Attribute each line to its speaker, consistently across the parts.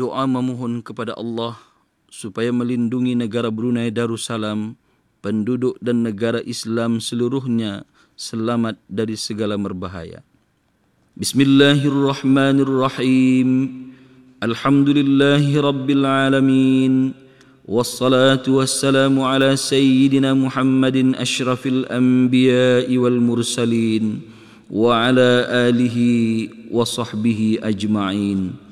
Speaker 1: berdoa memohon kepada Allah supaya melindungi negara Brunei Darussalam, penduduk dan negara Islam seluruhnya selamat dari segala merbahaya. Bismillahirrahmanirrahim. Alhamdulillahi rabbil alamin. Wassalatu wassalamu ala sayyidina Muhammadin asyrafil anbiya'i wal mursalin wa ala alihi wa sahbihi ajma'in.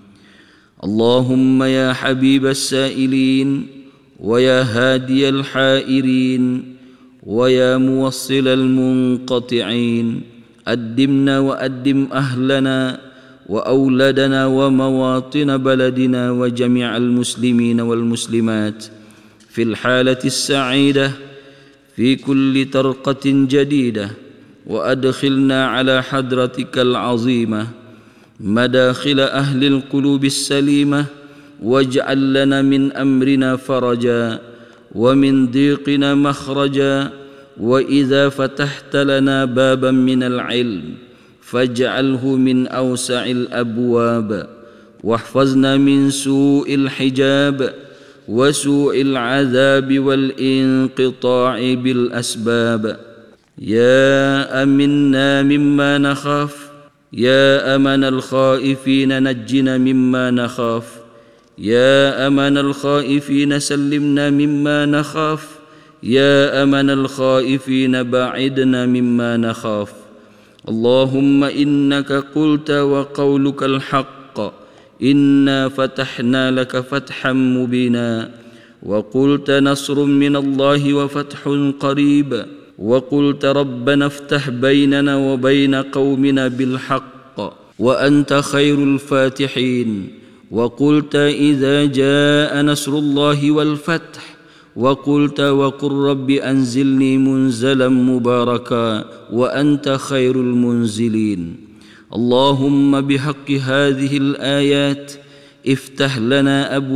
Speaker 1: اللهم يا حبيب السائلين ويا هادي الحائرين ويا موصل المنقطعين أدمنا وأدم أهلنا وأولادنا ومواطن بلدنا وجميع المسلمين والمسلمات في الحالة السعيدة في كل طرقة جديدة، وأدخلنا على حضرتك العظيمة مداخل أهل القلوب السليمة، واجعل لنا من أمرنا فرجا ومن ضيقنا مخرجا، وإذا فتحت لنا بابا من العلم فاجعله من أوسع الأبواب، واحفظنا من سوء الحجاب وسوء العذاب والانقطاع بالأسباب. يا أمنا مما نخاف، يا أمن الخائفين نجنا مما نخاف، يا أمن الخائفين سلمنا مما نخاف، يا أمن الخائفين باعدنا مما نخاف. اللهم إنك قلت وقولك الحق، إنا فتحنا لك فتحا مبينا، وقلت نصر من الله وفتح قريب، وقلت ربنا افتح بيننا وبين قومنا بالحق وأنت خير الفاتحين، وقلت إذا جاء نصر الله والفتح، وقلت وقل رب أنزلني منزلا مباركا وأنت خير المنزلين. اللهم بحق هذه الآيات افتح لنا أبواب